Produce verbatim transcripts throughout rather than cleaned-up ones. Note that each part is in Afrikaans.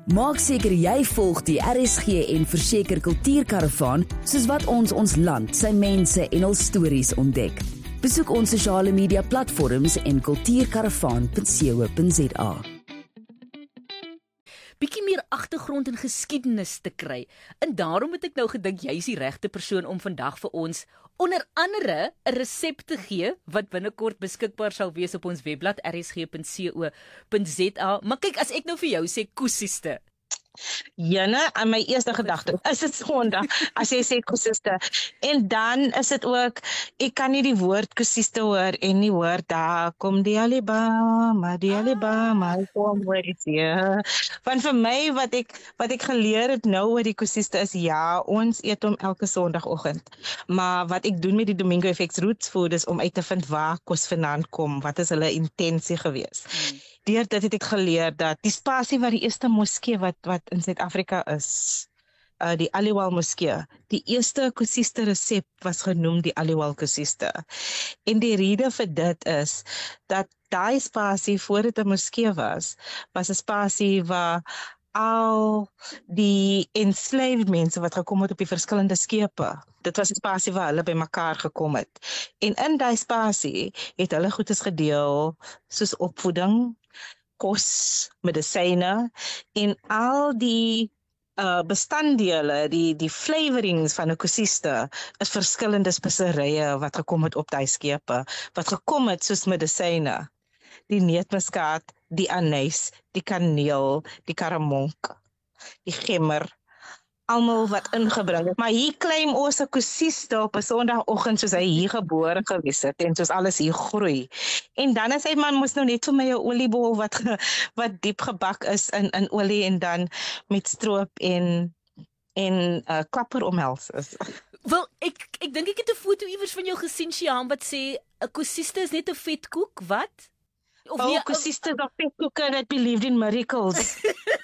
Maak seker jy volg die R S G en Verseker Kultuurkaravaan, soos wat ons ons land, sy mense en hul stories ontdek. Besoek ons sosiale media platforms en kultuurkaravaan punt co punt za. Bietjie meer agtergrond en geskiedenis te kry. En daarom het ek nou gedink jy is die regte persoon om vandag vir ons onder andere 'n resep te gee wat binnekort beskikbaar sal wees op ons webblad r s g punt co punt za. Maar kyk, as ek nou vir jou sê koesieste. Jene, aan my eerste gedagte is dit Sondag as jy sê koesieste. En dan is dit ook, ek kan nie die woord koesieste hoor en nie hoor, daar kom die Alabama, die ah. Alabama, kom hoor is hier. Want vir my wat ek wat ek geleer het nou oor die koesieste is, ja, ons eet hom elke Sondagoggend. Maar wat ek doen met die Domingo Effects Roots Food is om uit te vind waar kos vandaan kom, wat is hulle intensie gewees. Hmm. Deur dit het ek geleer dat die spasie wat die eerste moskee wat wat in Suid-Afrika is, uh, die Aliwal moskee, die eerste koesieste resep was genoem die Aliwal koesieste. En die rede vir dit is dat daai spasie voor dit 'n moskee was, was 'n spasie waar al die enslaved mense wat gekom het op die verskillende skepe, dit was 'n spasie waar hulle bymekaar gekom het. En in daai spasie het hulle goedes gedeel soos opvoeding, kos, medisyne en al die uh, bestanddele, die die flavorings van 'n koesieste is verskillende speserye wat gekom het op daai skepe, wat gekom het soos medisyne. Die neutmuskaat, die anys, die kaneel, die karamonk, die gemmer, almal wat ingebring het. Maar hier claim ons 'n koesieste op 'n Sondagoggend soos hy hier gebore gewees het en soos alles hier groei. En dan is hy man moes nou net vir my 'n oliebol wat wat diep gebak is in in olie en dan met stroop en en uh, klapper omhels is. Wel, ek ek dink ek het 'n foto iewers van jou gesien, Sjaam, wat sê 'n koesieste is net 'n vetkoek, wat? Of oh, koesieste is 'n vetkoek that believed in miracles.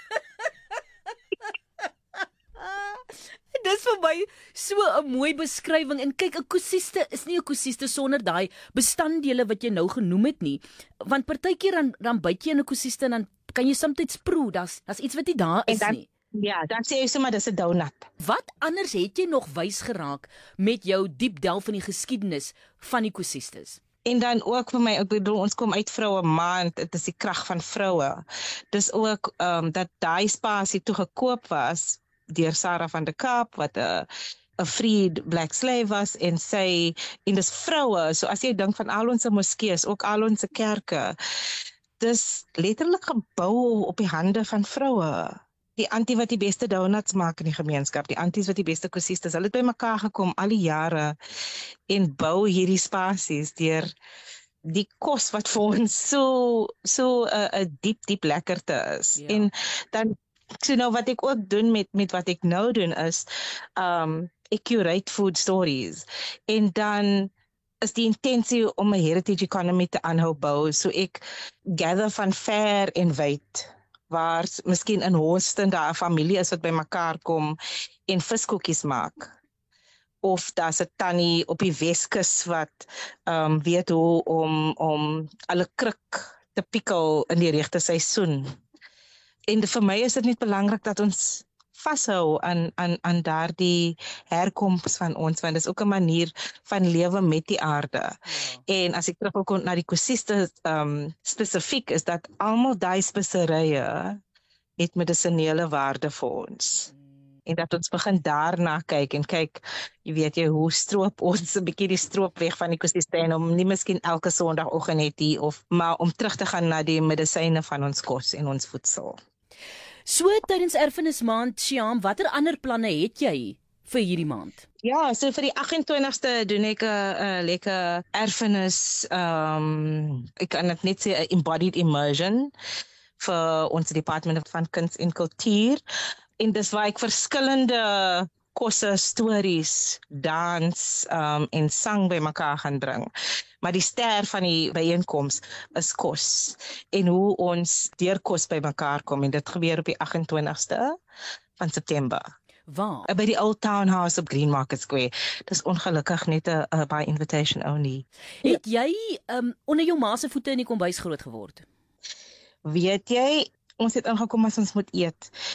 Dis vir my so 'n mooi beskrywing. En kyk, 'n koesieste is nie 'n koesieste sonder daai bestanddele wat jy nou genoem het nie. Want partykeer dan dan byt jy in 'n koesieste en dan kan jy soms proe, daar's daar's iets wat nie daar is dan, nie. Ja, dan sê jy sommer dis 'n donut. Wat anders het jy nog wys geraak met jou diep delf in die geskiedenis van die koesiestes? En dan ook vir my, ek bedoel, ons kom uit vroue maand, dit is die krag van vroue. Dis ook um, dat daai spasie toe gekoop was deur Sarah van der Kaap, wat 'n 'n freed black slave was, en sy, en dis vroue, so as jy dink van al ons moskees, ook al ons kerke, dis letterlik gebou op die hande van vroue. Die antie wat die beste donuts maak in die gemeenskap, die anties wat die beste koesiestes, hulle het by mekaar gekom al die jare en bou hierdie spasies deur die kos wat vir ons so so 'n uh, 'n diep diep lekkerte is. Ja. En dan so nou wat ek ook doen met met wat ek nou doen is um ek curate food stories en dan is die intensie om 'n heritage economy te aanhou bou, so ek gather van ver en wyd waar miskien in Houston daar 'n familie is wat by mekaar kom en viskoekies maak. Of daar's 'n tannie op die Weskus wat um weet hoe om om alle kruk te pikkel in die regte seisoen. En vir my is dit net belangrik dat ons vashou aan aan aan daardie herkoms van ons, want dit is ook 'n manier van lewe met die aarde. Ja. En as ek terugkom na die koesieste um, spesifiek, is dat almal daai speserye het medisinele waarde vir ons. Hmm. En dat ons begin daarna kyk en kyk, jy weet jy, hoe stroop ons 'n bietjie die stroop weg van die koesieste en om nie miskien elke Sondagoggend net hier of maar om terug te gaan na die medisyne van ons kos en ons voedsel. So tydens erfenismaand, Sjaam, watter ander planne het jy vir hierdie maand? Ja, so vir die agt en twintigste doen ek 'n uh, lekker erfenis, um, ek kan dit net sê 'n embodied immersion vir ons departement van kuns en kultuur. En dis waar ek verskillende kosse, stories, dans um, en sang by mekaar gaan bring. Maar die ster van die byeenkoms is kos en hoe ons deur kos by mekaar kom, en dit gebeur op die agt en twintigste van September. Waar? By die Old Town House op Green Market Square. Dis ongelukkig net 'n uh, by invitation only. Het jy um, onder jou ma se voete in die kombuis groot geword? Weet jy, ons het ingekom as ons moet eet.